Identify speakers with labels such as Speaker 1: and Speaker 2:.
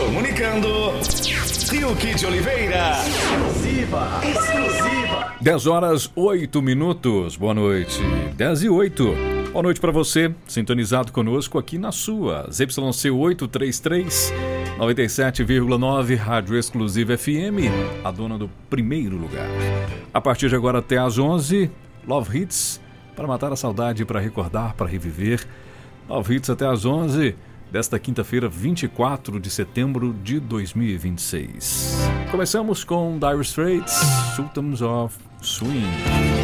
Speaker 1: Comunicando, Fiuk de Oliveira. Exclusiva.
Speaker 2: 10h08. Boa noite. 10h08. Boa noite para você, sintonizado conosco aqui na sua ZYC 833, 97,9, Rádio Exclusiva FM, a dona do primeiro lugar. A partir de agora até às 11, Love Hits, para matar a saudade, para recordar, para reviver. Love Hits até às 11 desta quinta-feira, 24 de setembro de 2026. Começamos com Dire Straits, Sultans of Swing.